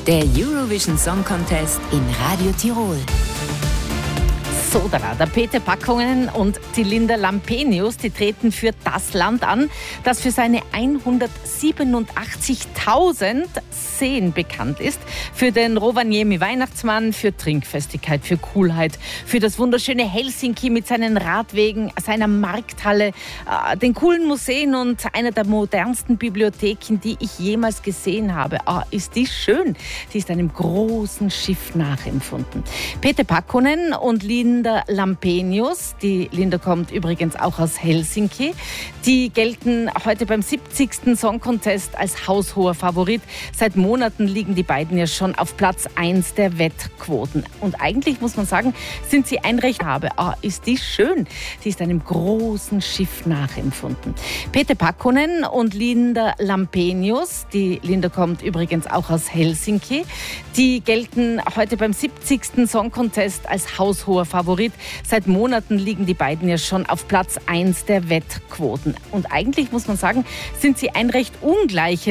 Der Eurovision Song Contest in Radio Tirol. So, der Peter Packungen und die Linda Lampenius, die treten für das Land an, das für seine 187.000 Seen bekannt ist. Für den Rovaniemi Weihnachtsmann, für Trinkfestigkeit, für Coolheit, für das wunderschöne Helsinki mit seinen Radwegen, seiner Markthalle, den coolen Museen und einer der modernsten Bibliotheken, die ich jemals gesehen habe. Ist die schön. Die ist einem großen Schiff nachempfunden. Peter Packungen und Linda Lampenius, die Linda kommt übrigens auch aus Helsinki, die gelten heute beim 70. Song Contest als haushoher Favorit. Seit Monaten liegen die beiden ja schon auf Platz 1 der Wettquoten. Und eigentlich muss man sagen, sind sie ein Recht habe. Ist die schön. Die ist einem großen Schiff nachempfunden. Peter Packungen und Linda Lampenius, die Linda kommt übrigens auch aus Helsinki, die gelten heute beim 70. Song Contest als haushoher Favorit. Seit Monaten liegen die beiden ja schon auf Platz 1 der Wettquoten. Und eigentlich muss man sagen, sind sie ein recht ungleiches